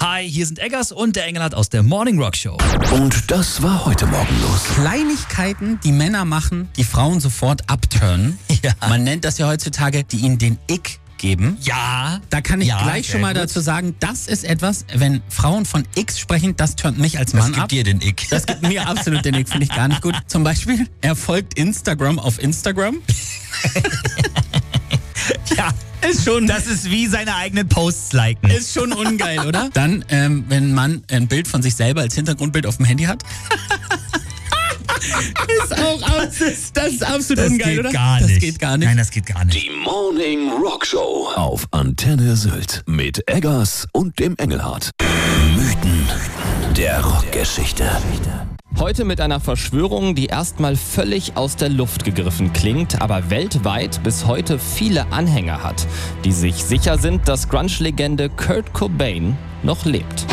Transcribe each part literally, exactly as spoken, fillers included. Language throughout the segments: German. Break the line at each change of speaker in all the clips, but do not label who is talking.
Hi, hier sind Eggers und der Engelhardt aus der Morning Rock Show.
Und das war heute Morgen los.
Kleinigkeiten, die Männer machen, die Frauen sofort abturnen.
Ja.
Man nennt das ja heutzutage, die ihnen den Ick geben.
Ja.
Da kann ich
ja,
gleich schon mal
gut.
dazu sagen, das ist etwas, wenn Frauen von X sprechen, das turnt mich als Mann
das gibt
ab.
dir den Ick.
Das gibt mir absolut den Ick, finde ich gar nicht gut. Zum Beispiel, er folgt Instagram auf Instagram.
Ja.
Ist schon,
Das ist wie seine eigenen Posts liken.
ist schon ungeil, oder? Dann, ähm, wenn ein Mann ein Bild von sich selber als Hintergrundbild auf dem Handy hat. ist auch das ist, das ist absolut
das
ungeil,
geht
oder?
gar
das
nicht.
geht gar nicht.
Nein, das geht gar nicht.
Die Morning Rock Show auf Antenne Sylt mit Eggers und dem Engelhardt. Mythen der Rockgeschichte.
Heute mit einer Verschwörung, die erstmal völlig aus der Luft gegriffen klingt, aber weltweit bis heute viele Anhänger hat, die sich sicher sind, dass Grunge-Legende Kurt Cobain noch lebt.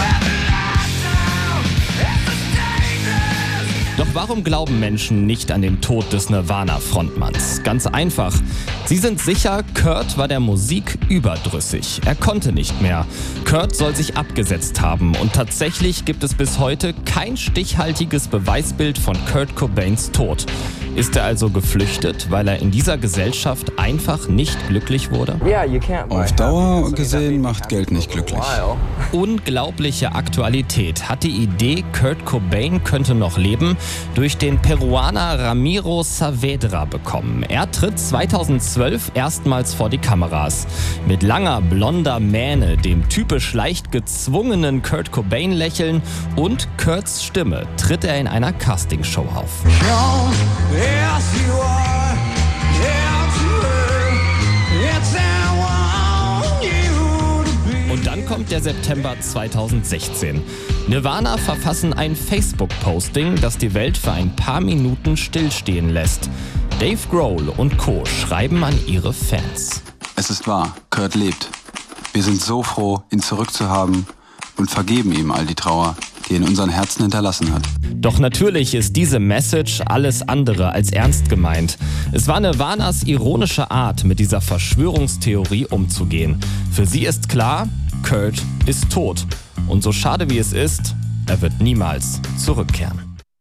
Doch warum glauben Menschen nicht an den Tod des Nirvana-Frontmanns? Ganz einfach. Sie sind sicher, Kurt war der Musik überdrüssig. Er konnte nicht mehr. Kurt soll sich abgesetzt haben und tatsächlich gibt es bis heute kein stichhaltiges Beweisbild von Kurt Cobains Tod. Ist er also geflüchtet, weil er in dieser Gesellschaft einfach nicht glücklich wurde?
Auf Dauer gesehen macht Geld nicht glücklich.
Unglaubliche Aktualität hat die Idee, Kurt Cobain könnte noch leben, durch den Peruaner Ramiro Saavedra bekommen. Er tritt zweitausendzwölf erstmals vor die Kameras. Mit langer, blonder Mähne, dem typisch leicht gezwungenen Kurt Cobain-Lächeln und Kurts Stimme tritt er in einer Castingshow auf. Und dann kommt der September zweitausendsechzehn. Nirvana verfassen ein Facebook-Posting, das die Welt für ein paar Minuten stillstehen lässt. Dave Grohl und Co. schreiben an ihre Fans.
Es ist wahr, Kurt lebt. Wir sind so froh, ihn zurückzuhaben und vergeben ihm all die Trauer, die er in unseren Herzen hinterlassen hat.
Doch natürlich ist diese Message alles andere als ernst gemeint. Es war Nirvanas ironische Art, mit dieser Verschwörungstheorie umzugehen. Für sie ist klar, Kurt ist tot. Und so schade wie es ist, er wird niemals zurückkehren.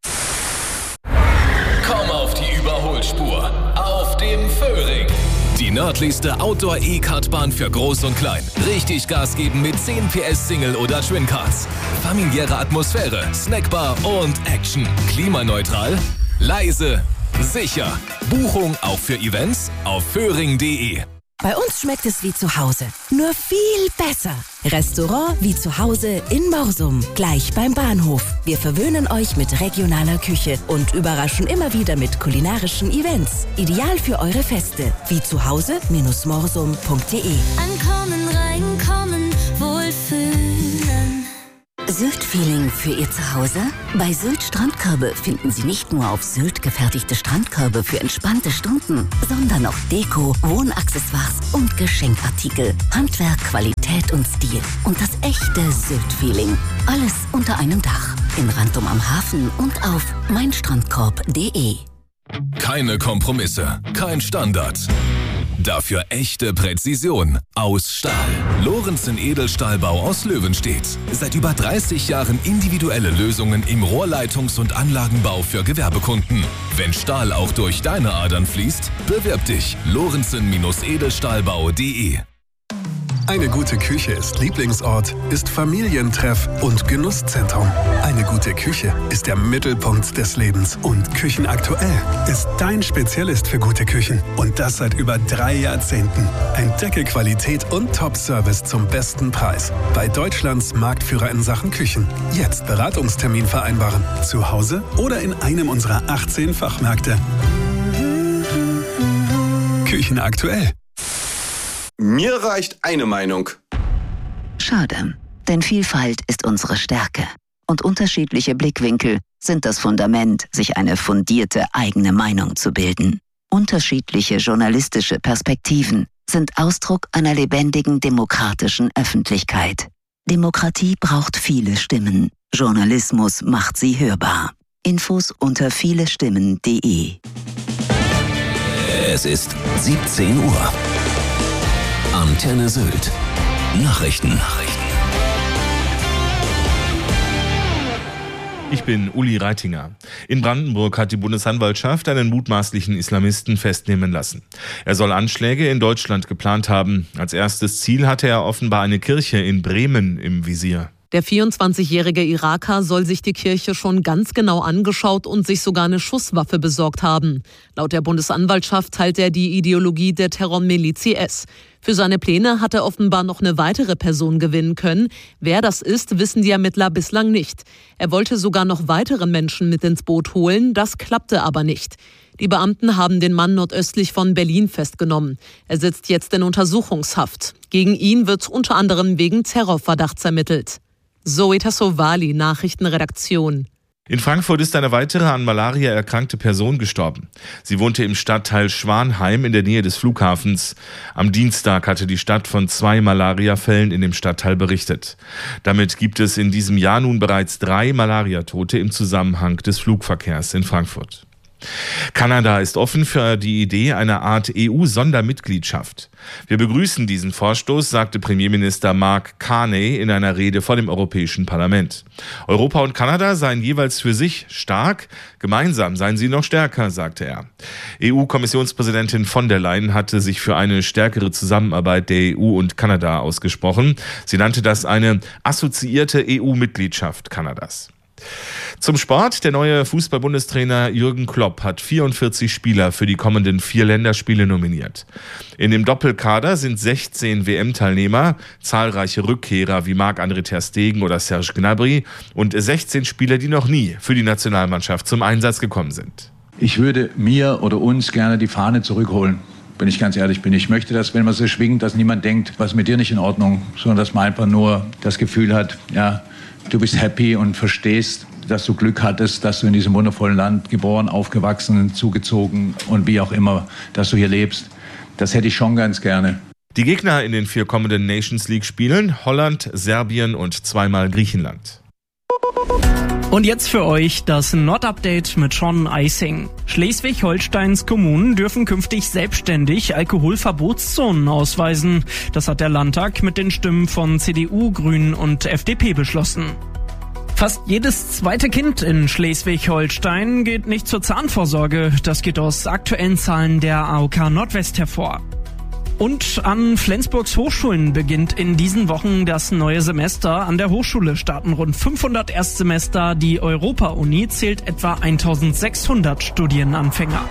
Komm auf die Überholspur auf dem Föhring. Die nördlichste Outdoor-E-Kartbahn für Groß und Klein. Richtig Gas geben mit zehn P S Single oder Twin Karts. Familiäre Atmosphäre, Snackbar und Action. Klimaneutral, leise, sicher. Buchung auch für Events auf föhring punkt de.
Bei uns schmeckt es wie zu Hause, nur viel besser. Restaurant wie zu Hause in Morsum, gleich beim Bahnhof. Wir verwöhnen euch mit regionaler Küche und überraschen immer wieder mit kulinarischen Events. Ideal für eure Feste, wie zu Hause morsum punkt de.
Ankommen, reinkommen, wohlfühlen.
Sylt-Feeling für Ihr Zuhause? Bei Sylt Strandkörbe finden Sie nicht nur auf Sylt gefertigte Strandkörbe für entspannte Stunden, sondern auch Deko, Wohnaccessoires und Geschenkartikel. Handwerk, Qualität und Stil. Und das echte Sylt-Feeling. Alles unter einem Dach. In Rantum am Hafen und auf meinstrandkorb punkt de.
Keine Kompromisse, kein Standard. Dafür echte Präzision aus Stahl. Lorenzen Edelstahlbau aus Löwenstedt. Seit über dreißig Jahren individuelle Lösungen im Rohrleitungs- und Anlagenbau für Gewerbekunden. Wenn Stahl auch durch deine Adern fließt, bewirb dich. Lorenzen Edelstahlbau punkt de.
Eine gute Küche ist Lieblingsort, ist Familientreff und Genusszentrum. Eine gute Küche ist der Mittelpunkt des Lebens. Und Küchenaktuell ist dein Spezialist für gute Küchen. Und das seit über drei Jahrzehnten. Entdecke Qualität und Top-Service zum besten Preis. Bei Deutschlands Marktführer in Sachen Küchen. Jetzt Beratungstermin vereinbaren. Zu Hause oder in einem unserer achtzehn Fachmärkte. Küchenaktuell.
Mir reicht eine Meinung.
Schade, denn Vielfalt ist unsere Stärke. Und unterschiedliche Blickwinkel sind das Fundament, sich eine fundierte eigene Meinung zu bilden. Unterschiedliche journalistische Perspektiven sind Ausdruck einer lebendigen demokratischen Öffentlichkeit. Demokratie braucht viele Stimmen. Journalismus macht sie hörbar. Infos unter vielestimmen punkt de.
Es ist siebzehn Uhr. Antenne Sylt. Nachrichten.
Ich bin Uli Reitinger. In Brandenburg hat die Bundesanwaltschaft einen mutmaßlichen Islamisten festnehmen lassen. Er soll Anschläge in Deutschland geplant haben. Als erstes Ziel hatte er offenbar eine Kirche in Bremen im Visier.
Der vierundzwanzigjährige Iraker soll sich die Kirche schon ganz genau angeschaut und sich sogar eine Schusswaffe besorgt haben. Laut der Bundesanwaltschaft teilt er die Ideologie der Terrormiliz I S. Für seine Pläne hat er offenbar noch eine weitere Person gewinnen können. Wer das ist, wissen die Ermittler bislang nicht. Er wollte sogar noch weitere Menschen mit ins Boot holen, das klappte aber nicht. Die Beamten haben den Mann nordöstlich von Berlin festgenommen. Er sitzt jetzt in Untersuchungshaft. Gegen ihn wird unter anderem wegen Terrorverdachts ermittelt. Zoe Tassovali, Nachrichtenredaktion.
In Frankfurt ist eine weitere an Malaria erkrankte Person gestorben. Sie wohnte im Stadtteil Schwanheim in der Nähe des Flughafens. Am Dienstag hatte die Stadt von zwei Malariafällen in dem Stadtteil berichtet. Damit gibt es in diesem Jahr nun bereits drei Malariatote im Zusammenhang des Flugverkehrs in Frankfurt. Kanada ist offen für die Idee einer Art E U-Sondermitgliedschaft. Wir begrüßen diesen Vorstoß, sagte Premierminister Mark Carney in einer Rede vor dem Europäischen Parlament. Europa und Kanada seien jeweils für sich stark, gemeinsam seien sie noch stärker, sagte er. E U-Kommissionspräsidentin von der Leyen hatte sich für eine stärkere Zusammenarbeit der E U und Kanada ausgesprochen. Sie nannte das eine assoziierte E U-Mitgliedschaft Kanadas. Zum Sport. Der neue Fußball-Bundestrainer Jürgen Klopp hat vierundvierzig Spieler für die kommenden vier Länderspiele nominiert. In dem Doppelkader sind sechzehn W M-Teilnehmer, zahlreiche Rückkehrer wie Marc-André ter Stegen oder Serge Gnabry und sechzehn Spieler, die noch nie für die Nationalmannschaft zum Einsatz gekommen sind.
Ich würde mir oder uns gerne die Fahne zurückholen. Wenn ich ganz ehrlich bin. Ich möchte, dass, wenn man so schwingt, dass niemand denkt, was ist mit dir nicht in Ordnung, sondern dass man einfach nur das Gefühl hat, ja, du bist happy und verstehst, dass du Glück hattest, dass du in diesem wundervollen Land geboren, aufgewachsen, zugezogen und wie auch immer, dass du hier lebst. Das hätte ich schon ganz gerne.
Die Gegner in den vier kommenden Nations League-Spielen: Holland, Serbien und zweimal Griechenland.
Und jetzt für euch das Nord-Update mit Sean Eising. Schleswig-Holsteins Kommunen dürfen künftig selbstständig Alkoholverbotszonen ausweisen. Das hat der Landtag mit den Stimmen von C D U, Grünen und F D P beschlossen. Fast jedes zweite Kind in Schleswig-Holstein geht nicht zur Zahnvorsorge. Das geht aus aktuellen Zahlen der A O K Nordwest hervor. Und an Flensburgs Hochschulen beginnt in diesen Wochen das neue Semester. An der Hochschule starten rund fünfhundert Erstsemester. Die Europa-Uni zählt etwa eintausendsechshundert Studienanfänger.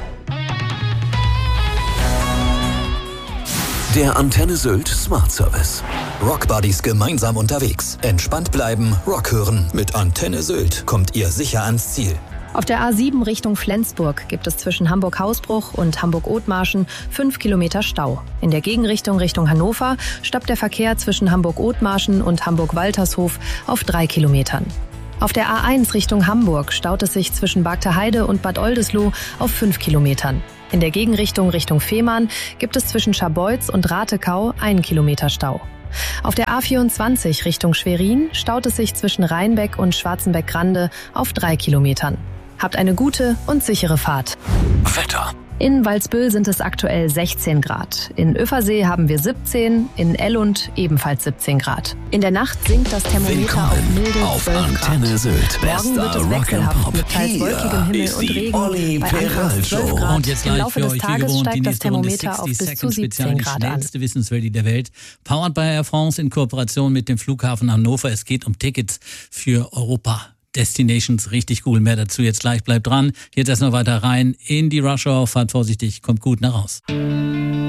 Der Antenne Sylt Smart Service. Rockbuddies gemeinsam unterwegs. Entspannt bleiben, Rock hören. Mit Antenne Sylt kommt ihr sicher ans Ziel.
Auf der A sieben Richtung Flensburg gibt es zwischen Hamburg-Hausbruch und Hamburg-Othmarschen fünf Kilometer Stau. In der Gegenrichtung Richtung Hannover stoppt der Verkehr zwischen Hamburg-Othmarschen und Hamburg-Waltershof auf drei Kilometern. Auf der A eins Richtung Hamburg staut es sich zwischen Bagterheide und Bad Oldesloe auf fünf Kilometern. In der Gegenrichtung Richtung Fehmarn gibt es zwischen Scharbeutz und Ratekau einen Kilometer Stau. Auf der A vierundzwanzig Richtung Schwerin staut es sich zwischen Rheinbeck und Schwarzenbeck-Grande auf drei Kilometern. Habt eine gute und sichere Fahrt.
Wetter.
In Walsbüll sind es aktuell sechzehn Grad. In Öffersee haben wir siebzehn, in Ellund ebenfalls siebzehn Grad. In der Nacht sinkt das Thermometer auf milde
auf
zwölf
Antenne
Grad.
Sylt.
Morgen wird es wechselhaft mit teils wolkigem Himmel und Regen bei anfangs zwölf Grad.
Und jetzt
Im
live
Laufe
für
des
euch wie
Tages
gewohnt die
steigt das
nächste Runde
Thermometer auf bis
sechzig
zu
Second Spezial,
siebzehn
die
Grad an.
schnellste Wissenswelt der Welt. Powered by Air France in Kooperation mit dem Flughafen Hannover. Es geht um Tickets für Europa. Destinations, richtig cool. Mehr dazu jetzt gleich. Bleibt dran. Jetzt erst noch weiter rein in die Rush Hour. Fahrt vorsichtig, kommt gut nach Haus.